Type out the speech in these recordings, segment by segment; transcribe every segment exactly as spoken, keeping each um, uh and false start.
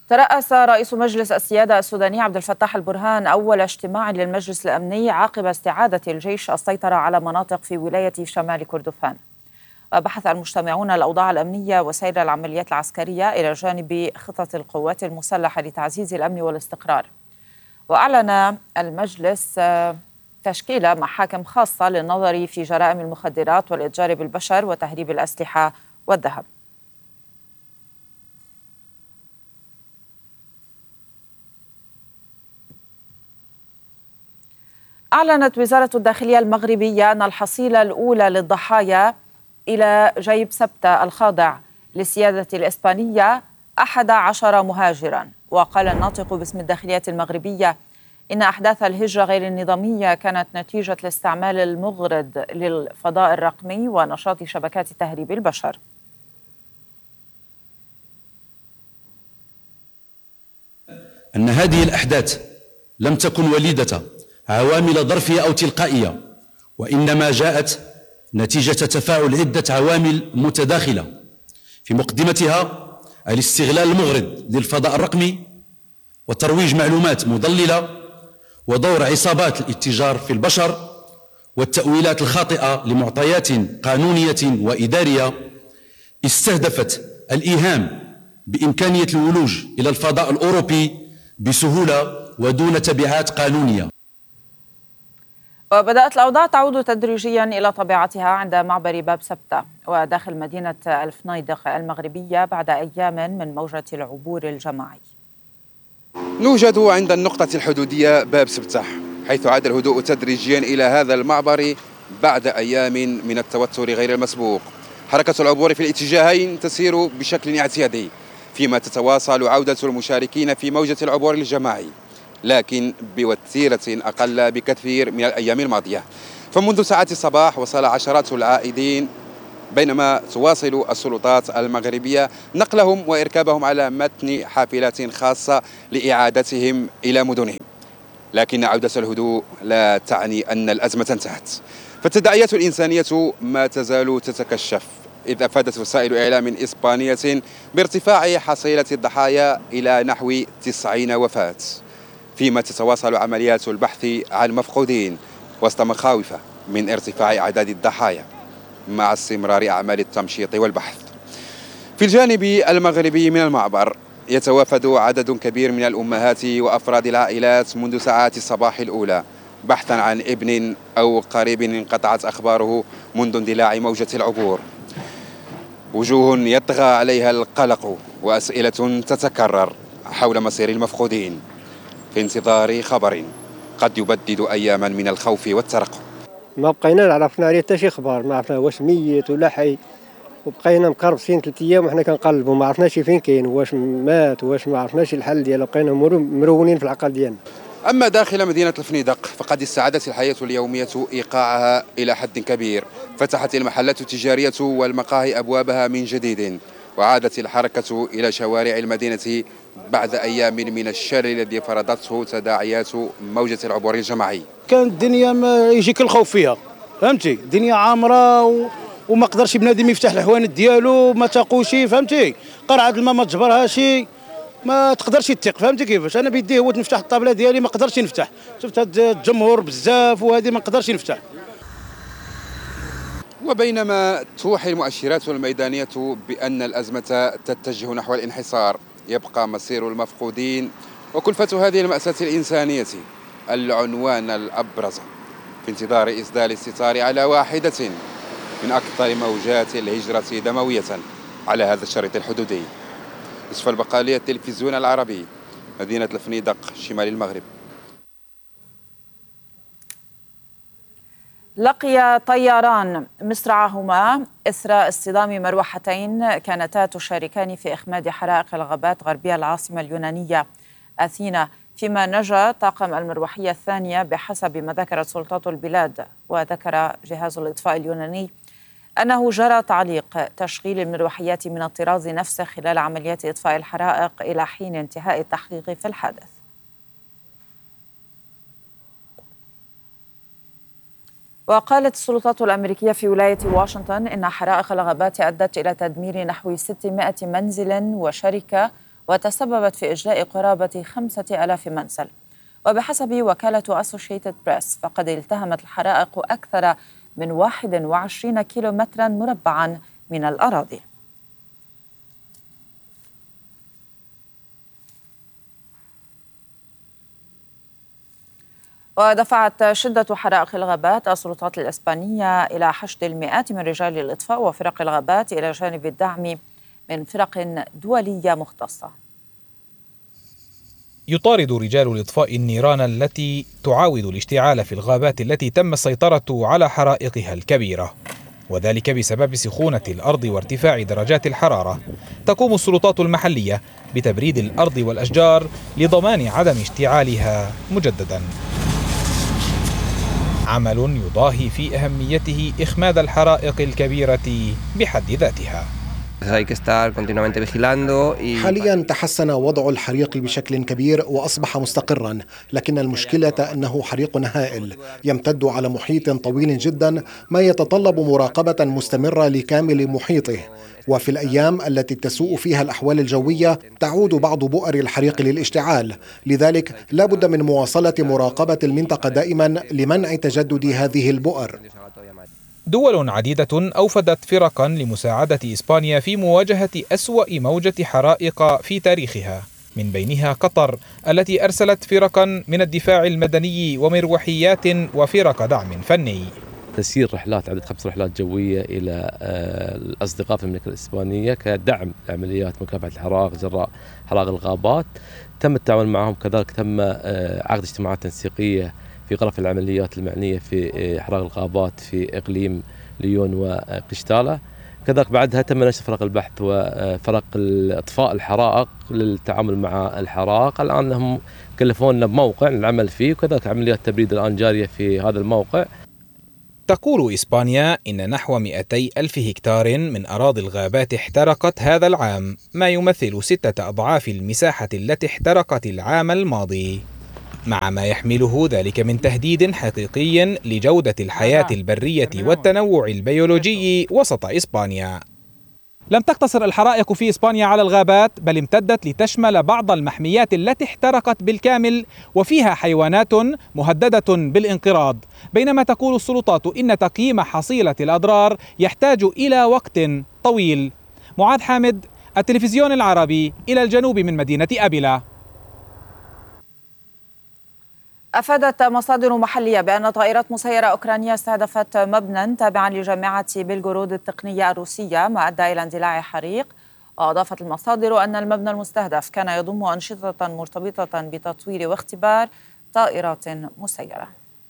ترأس رئيس مجلس السيادة السوداني عبد الفتاح البرهان أول اجتماع للمجلس الأمني عقب استعادة الجيش السيطرة على مناطق في ولاية شمال كردفان. وبحث المجتمعون الأوضاع الأمنية وسير العمليات العسكرية إلى جانب خطط القوات المسلحة لتعزيز الأمن والاستقرار. وأعلن المجلس تشكيل محاكم خاصة للنظر في جرائم المخدرات والإتجار بالبشر وتهريب الأسلحة والذهب. أعلنت وزارة الداخلية المغربية أن الحصيلة الأولى للضحايا إلى جيب سبتة الخاضع للسيادة الإسبانية أحد عشر مهاجراً. وقال الناطق باسم الداخلية المغربية إن أحداث الهجرة غير النظامية كانت نتيجة الاستعمال المغرض للفضاء الرقمي ونشاط شبكات تهريب البشر. أن هذه الأحداث لم تكن وليدة عوامل ظرفية أو تلقائية، وإنما جاءت نتيجة تفاعل عدة عوامل متداخلة، في مقدمتها الاستغلال المغرض للفضاء الرقمي وترويج معلومات مضللة ودور عصابات الاتجار في البشر والتأويلات الخاطئة لمعطيات قانونية وإدارية استهدفت الإيهام بإمكانية الولوج إلى الفضاء الأوروبي بسهولة ودون تبعات قانونية. وبدأت الأوضاع تعود تدريجيا إلى طبيعتها عند معبر باب سبتة وداخل مدينة الفنيدق المغربية بعد أيام من موجة العبور الجماعي. نوجد عند النقطة الحدودية باب سبتة، حيث عاد الهدوء تدريجيا إلى هذا المعبر بعد أيام من التوتر غير المسبوق. حركة العبور في الاتجاهين تسير بشكل اعتيادي، فيما تتواصل عودة المشاركين في موجة العبور الجماعي، لكن بوتيرة أقل بكثير من الأيام الماضية. فمنذ ساعات الصباح وصل عشرات العائدين، بينما تواصل السلطات المغربية نقلهم وإركابهم على متن حافلات خاصة لإعادتهم إلى مدنهم. لكن عودة الهدوء لا تعني أن الأزمة انتهت، فالتداعيات الإنسانية ما تزال تتكشف، إذ أفادت وسائل إعلام إسبانية بارتفاع حصيلة الضحايا إلى نحو تسعين وفاة، فيما تتواصل عمليات البحث عن مفقودين وسط مخاوف من ارتفاع أعداد الضحايا مع استمرار أعمال التمشيط والبحث. في الجانب المغربي من المعبر يتوافد عدد كبير من الأمهات وأفراد العائلات منذ ساعات الصباح الأولى بحثا عن ابن أو قريب انقطعت أخباره منذ اندلاع موجة العبور. وجوه يطغى عليها القلق وأسئلة تتكرر حول مصير المفقودين في انتظار خبر قد يبدد أياما من الخوف والترقب. ما بقينا عرفنا عليه حتى شي خبر، ما عرفنا واش ميت ولا حي، وبقينا مكربسين ثلاث ايام وحنا كنقلبوا، ما عرفناش فين كاين، واش مات واش ما عرفناش الحل ديالو، بقينا مرونين في العقل ديالنا. أما داخل مدينة الفنيدق فقد استعادت الحياة اليومية إيقاعها إلى حد كبير، فتحت المحلات التجارية والمقاهي أبوابها من جديد، وعادت الحركة إلى شوارع المدينة بعد أيام من الشر الذي فرضته تداعيات موجة العبور الجماعي. كانت الدنيا ما يجيك الخوف فيها، فهمتي، الدنيا عامرة و... وما قدرش بنادم يفتح الحوانت ديالو، ما تاقوشي، فهمتي، قرعة الماء ما تجبرهاش، ما تقدرش تثق، فهمتي كيفاش. انا بيدي هو نفتح الطابله ديالي ما قدرش نفتح، شفت هذا الجمهور بزاف وهذه ما قدرش نفتح. وبينما توحي المؤشرات الميدانيه بان الازمه تتجه نحو الانحصار، يبقى مصير المفقودين وكلفة هذه المأساة الإنسانية العنوان الأبرز في انتظار إسدال الستار على واحدة من أكثر موجات الهجرة دموية على هذا الشريط الحدودي. يوسف البقالي، التلفزيون العربي، مدينة الفنيدق، شمال المغرب. لقي طيران مصرعهما إثر اصطدام مروحتين كانتا تشاركان في إخماد حرائق الغابات غربية العاصمة اليونانية أثينا، فيما نجا طاقم المروحية الثانية بحسب ما ذكرت سلطات البلاد. وذكر جهاز الإطفاء اليوناني أنه جرى تعليق تشغيل المروحيات من الطراز نفسه خلال عمليات إطفاء الحرائق إلى حين انتهاء التحقيق في الحادث. وقالت السلطات الأمريكية في ولاية واشنطن إن حرائق الغابات أدت إلى تدمير نحو ستمائة منزل وشركة وتسببت في إجلاء قرابة خمسة آلاف منزل. وبحسب وكالة أسوشيتد بريس فقد التهمت الحرائق أكثر من واحد وعشرين كيلومترا مربعا من الأراضي. ودفعت شدة حرائق الغابات السلطات الإسبانية إلى حشد المئات من رجال الإطفاء وفرق الغابات إلى جانب الدعم من فرق دولية مختصة. يطارد رجال الإطفاء النيران التي تعاود الاشتعال في الغابات التي تم السيطرة على حرائقها الكبيرة، وذلك بسبب سخونة الأرض وارتفاع درجات الحرارة. تقوم السلطات المحلية بتبريد الأرض والأشجار لضمان عدم اشتعالها مجددا، عمل يضاهي في أهميته إخماد الحرائق الكبيرة بحد ذاتها. حاليا تحسن وضع الحريق بشكل كبير وأصبح مستقرا، لكن المشكلة أنه حريق هائل يمتد على محيط طويل جدا، ما يتطلب مراقبة مستمرة لكامل محيطه. وفي الأيام التي تسوء فيها الأحوال الجوية تعود بعض بؤر الحريق للاشتعال، لذلك لا بد من مواصلة مراقبة المنطقة دائما لمنع تجدد هذه البؤر. دول عديدة أوفدت فرقا لمساعدة إسبانيا في مواجهة أسوأ موجة حرائق في تاريخها، من بينها قطر التي أرسلت فرقا من الدفاع المدني ومروحيات وفرق دعم فني. تسيير رحلات عدد خمس رحلات جوية إلى الأصدقاء في المملكة الإسبانية كدعم عمليات مكافحة الحرائق جراء حرائق الغابات. تم التعاون معهم، كذلك تم عقد اجتماعات تنسيقية في غرف العمليات المعنية في حرائق الغابات في إقليم ليون وقشتالة. كذلك بعدها تم نشر فرق البحث وفرق إطفاء الحرائق للتعامل مع الحرائق. الآن هم كلفونا بموقع العمل فيه، وكذلك عمليات تبريد الآن جارية في هذا الموقع. تقول إسبانيا إن نحو مئتي ألف هكتار من أراضي الغابات احترقت هذا العام، ما يمثل ستة أضعاف المساحة التي احترقت العام الماضي، مع ما يحمله ذلك من تهديد حقيقي لجودة الحياة البرية والتنوع البيولوجي وسط إسبانيا. لم تقتصر الحرائق في إسبانيا على الغابات، بل امتدت لتشمل بعض المحميات التي احترقت بالكامل وفيها حيوانات مهددة بالانقراض، بينما تقول السلطات إن تقييم حصيلة الأضرار يحتاج إلى وقت طويل. معاذ حامد، التلفزيون العربي، إلى الجنوب من مدينة أبيلا. أفادت مصادر محلية بأن طائرات مسيرة أوكرانية استهدفت مبنى تابعا لجامعة بلغورود التقنية الروسية، ما أدى إلى اندلاع حريق. وأضافت المصادر أن المبنى المستهدف كان يضم أنشطة مرتبطة بتطوير واختبار طائرات مسيرة.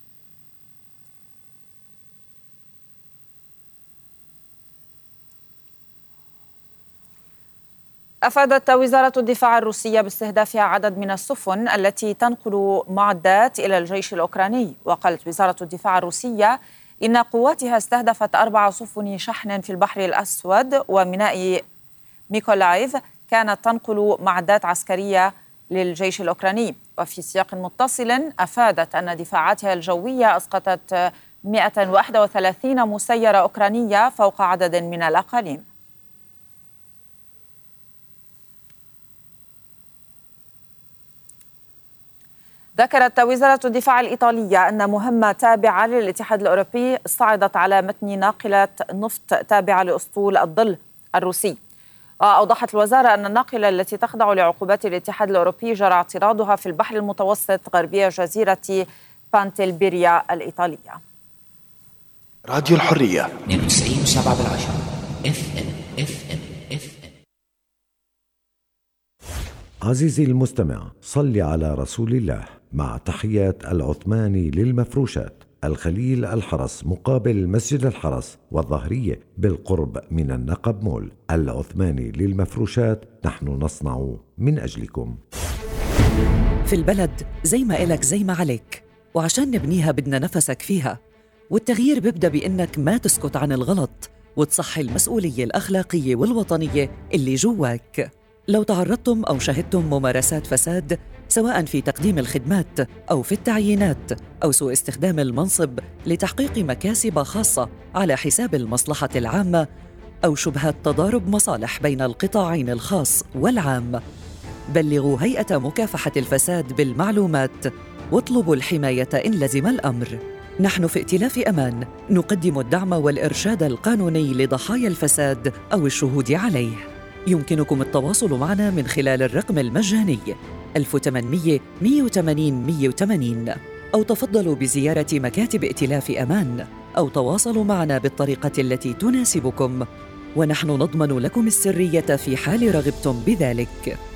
أفادت وزارة الدفاع الروسية باستهدافها عدد من السفن التي تنقل معدات إلى الجيش الأوكراني. وقالت وزارة الدفاع الروسية إن قواتها استهدفت أربع سفن شحن في البحر الأسود وميناء ميكولايف كانت تنقل معدات عسكرية للجيش الأوكراني. وفي سياق متصل أفادت أن دفاعاتها الجوية أسقطت مئة وواحد وثلاثين مسيرة أوكرانية فوق عدد من الأقاليم. ذكرت وزارة الدفاع الإيطالية أن مهمة تابعة للاتحاد الأوروبي صعدت على متن ناقلة نفط تابعة لأسطول الظل الروسي. وأوضحت الوزارة أن الناقلة التي تخضع لعقوبات الاتحاد الأوروبي جرى اعتراضها في البحر المتوسط غربية جزيرة بانتلبيريا الإيطالية. راديو الحرية اثنين وتسعين وسبعة بالعشرة اف ام اف ام اف ام. عزيزي المستمع، صل على رسول الله. مع تحيات العثماني للمفروشات، الخليل الحرس مقابل مسجد الحرس والظهرية بالقرب من النقب مول. العثماني للمفروشات، نحن نصنع من أجلكم. في البلد زي ما إلك زي ما عليك، وعشان نبنيها بدنا نفسك فيها. والتغيير بيبدأ بإنك ما تسكت عن الغلط وتصحي المسؤولية الأخلاقية والوطنية اللي جواك. لو تعرضتم أو شهدتم ممارسات فساد، سواء في تقديم الخدمات أو في التعيينات أو سوء استخدام المنصب لتحقيق مكاسب خاصة على حساب المصلحة العامة، أو شبهة تضارب مصالح بين القطاعين الخاص والعام، بلغوا هيئة مكافحة الفساد بالمعلومات واطلبوا الحماية إن لزم الأمر. نحن في ائتلاف أمان نقدم الدعم والإرشاد القانوني لضحايا الفساد أو الشهود عليه. يمكنكم التواصل معنا من خلال الرقم المجاني ألف وثمانمئة مئة وثمانين مئة وثمانين، أو تفضلوا بزيارة مكاتب ائتلاف أمان، أو تواصلوا معنا بالطريقة التي تناسبكم، ونحن نضمن لكم السرية في حال رغبتم بذلك.